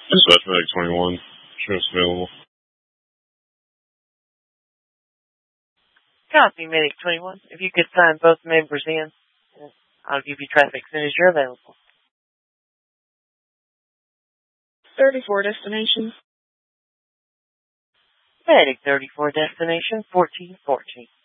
Dispatch Medic 21. Sheriff's available. Copy, Medic 21. If you could sign both members in, I'll give you traffic as soon as you're available. 34 destination. Medic 34 destination 1414.